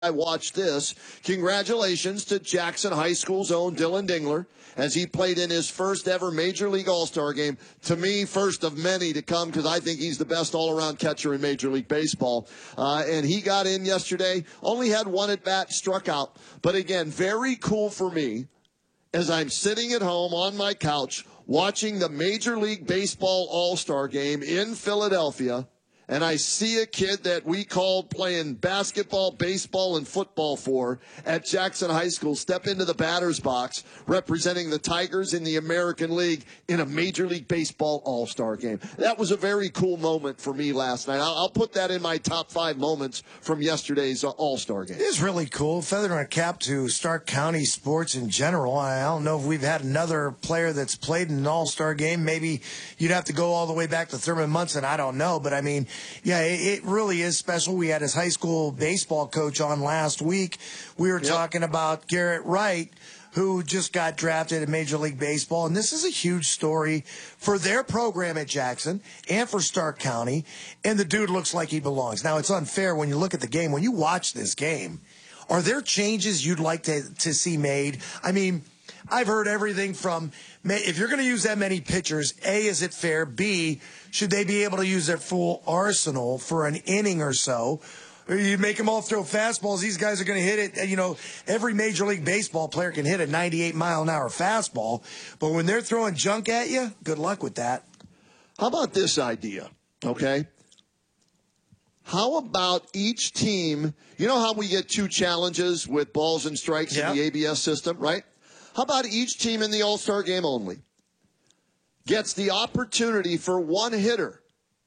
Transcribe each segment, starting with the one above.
I watched this. Congratulations to Jackson High School's own Dylan Dingler as he played in his first ever Major League All-Star game. To me, first of many to come because I think he's the best all-around catcher in Major League Baseball. And he got in yesterday, only had one at-bat, struck out. But again, very cool for me as I'm sitting at home on my couch watching the Major League Baseball All-Star game in Philadelphia. And I see a kid that we called playing basketball, baseball, and football for at Jackson High School step into the batter's box representing the Tigers in the American League in a Major League Baseball All-Star game. That was a very cool moment for me last night. I'll put that in my top 5 moments from yesterday's All-Star game. It is really cool. Feathering a cap to Stark County sports in general. I don't know if we've had another player that's played in an All-Star game. Maybe you'd have to go all the way back to Thurman Munson. I don't know. But, I mean, yeah, it really is special. We had his high school baseball coach on last week. We were talking about Garrett Wright, who just got drafted in Major League Baseball. And this is a huge story for their program at Jackson and for Stark County. And the dude looks like he belongs. Now, it's unfair when you look at the game. When you watch this game, are there changes you'd like to see made? I mean, I've heard everything from, if you're going to use that many pitchers, A, is it fair? B, should they be able to use their full arsenal for an inning or so? Or you make them all throw fastballs. These guys are going to hit it. You know, every Major League Baseball player can hit a 98-mile-an-hour fastball. But when they're throwing junk at you, good luck with that. How about this idea, okay? How about each team, you know how we get 2 challenges with balls and strikes in the ABS system, right? How about each team in the All-Star game only gets the opportunity for one hitter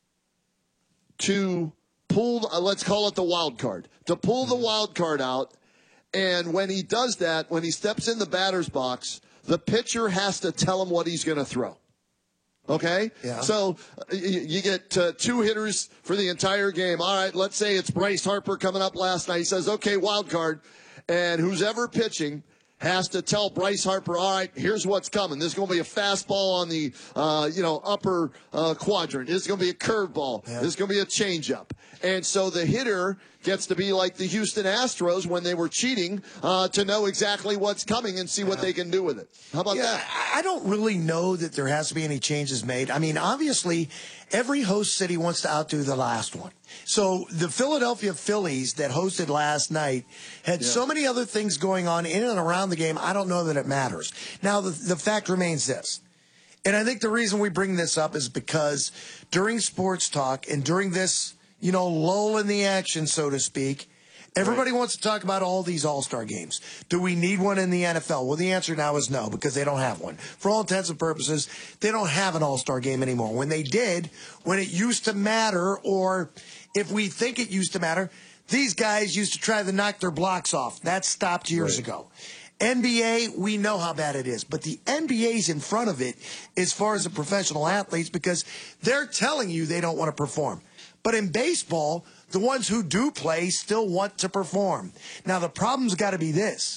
to pull, let's call it the wild card, to pull the wild card out. And when he does that, when he steps in the batter's box, the pitcher has to tell him what he's going to throw. Okay? Yeah. So you get 2 hitters for the entire game. All right, let's say it's Bryce Harper coming up last night. He says, okay, wild card. And who's ever pitching has to tell Bryce Harper, all right, here's what's coming. There's going to be a fastball on the, upper quadrant. There's going to be a curveball. Yeah. There's going to be a changeup. And so the hitter gets to be like the Houston Astros when they were cheating to know exactly what's coming and see what they can do with it. How about that? I don't really know that there has to be any changes made. I mean, obviously, every host city wants to outdo the last one. So the Philadelphia Phillies that hosted last night had so many other things going on in and around the game, I don't know that it matters. Now, the fact remains this. And I think the reason we bring this up is because during sports talk and during this, lull in the action, so to speak, everybody wants to talk about all these all-star games. Do we need one in the NFL? Well, the answer now is no, because they don't have one. For all intents and purposes, they don't have an all-star game anymore. When they did, when it used to matter, or if we think it used to matter, these guys used to try to knock their blocks off. That stopped years ago. NBA, we know how bad it is, but the NBA's in front of it as far as the professional athletes because they're telling you they don't want to perform. But in baseball, the ones who do play still want to perform. Now, the problem's got to be this.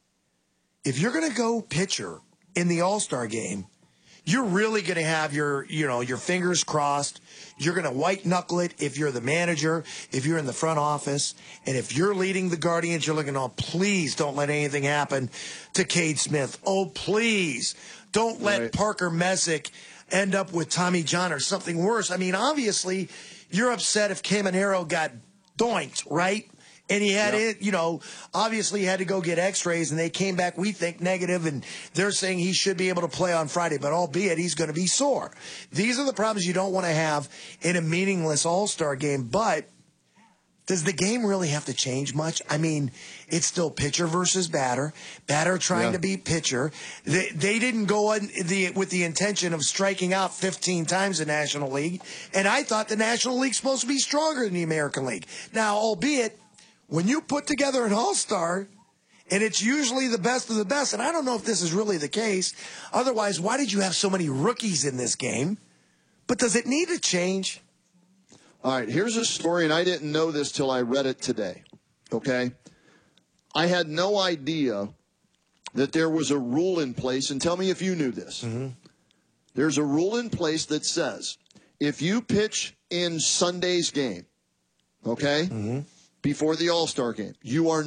If you're going to go pitcher in the All-Star game, you're really going to have your fingers crossed. You're going to white-knuckle it if you're the manager, if you're in the front office. And if you're leading the Guardians, you're looking, oh, please don't let anything happen to Cade Smith. Oh, please don't let Parker Messick end up with Tommy John or something worse. I mean, obviously, you're upset if Caminero got doinked, right? And he had it, obviously he had to go get x-rays, and they came back, we think, negative, and they're saying he should be able to play on Friday, but albeit he's going to be sore. These are the problems you don't want to have in a meaningless all-star game, but does the game really have to change much? I mean, it's still pitcher versus batter, batter trying to beat pitcher. They didn't go with the intention of striking out 15 times in the National League, and I thought the National League's supposed to be stronger than the American League. Now, albeit, when you put together an all-star, and it's usually the best of the best, and I don't know if this is really the case. Otherwise, why did you have so many rookies in this game? But does it need to change? All right, here's a story, and I didn't know this till I read it today, okay? I had no idea that there was a rule in place, and tell me if you knew this. Mm-hmm. There's a rule in place that says if you pitch in Sunday's game, okay, before the All-Star game. You are